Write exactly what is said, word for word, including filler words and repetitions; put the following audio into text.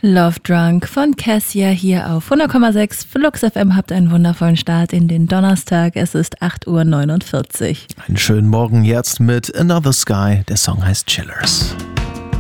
Love Drunk von Cassia hier auf hundert Komma sechs Flux F M. Habt einen wundervollen Start in den Donnerstag. Es ist acht Uhr neunundvierzig. Einen schönen Morgen jetzt mit Another Sky. Der Song heißt Chillers.